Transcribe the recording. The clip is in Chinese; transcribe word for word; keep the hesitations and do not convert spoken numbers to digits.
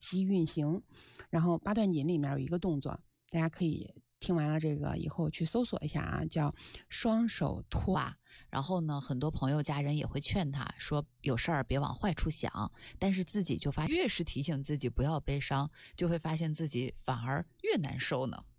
息运行。然后八段锦里面有一个动作，大家可以听完了这个以后去搜索一下啊，叫双手托哇。然后呢，很多朋友家人也会劝他说有事儿别往坏处想，但是自己就发现越是提醒自己不要悲伤，就会发现自己反而越难受呢。